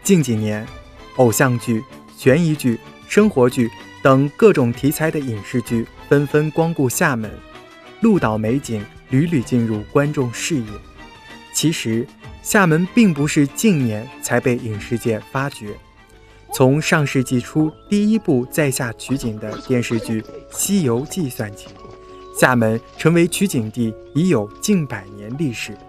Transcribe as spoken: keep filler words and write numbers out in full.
近几年，偶像剧、悬疑剧、生活剧等各种题材的影视剧纷纷光顾厦门，鹿岛美景屡屡进入观众视野。其实，厦门并不是近年才被影视界发掘，从上世纪初第一部在厦取景的电视剧《西游记》算起，厦门成为取景地已有近百年历史。